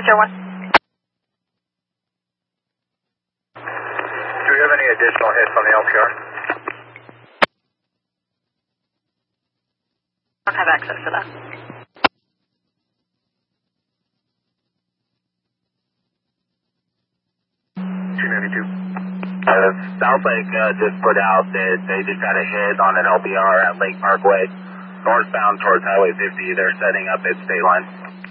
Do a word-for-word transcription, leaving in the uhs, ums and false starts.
is zero one. Do we have any additional hits on the L P R? Don't have access to that. two ninety-two. Uh, South Lake uh, just put out that they just had a hit on an L B R at Lake Parkway, northbound towards Highway fifty. They're setting up at state line.